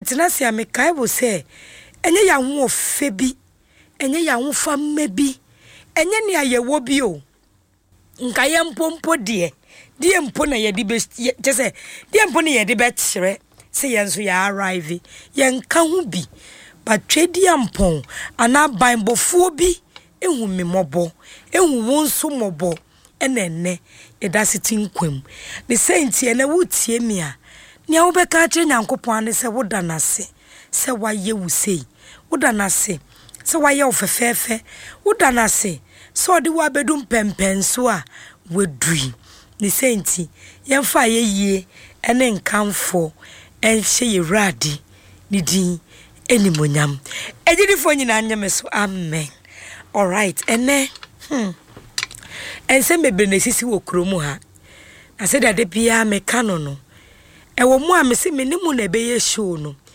tenase a mekai wo se enye ya ho ofe bi enye ya ho famma bi enye ne ayewo bi o nka ye mpompo de mpo na ye de be je se de mpo na ye de be kire se ye nso ya arrive ye nka ho bi but twedi ampon ana banbofo bi ehu me mobo ehu wonso mobo enenne edasiti nkwam ne senti ene wutie mi a ne wo beka kire nyankopon ane se woda nase se waye wusei woda nase se waye ofefefe woda nase so odi wa bedum pempenso a wedui ne senti yemfa yeye ene nkamfo enhye yeradi ne din enimonyam ejidifo nyina nyame so amen. All right ene ense mebre na sisi wo kromu ha na se dade bia me kano no ewo mu a me se menimu na beye show no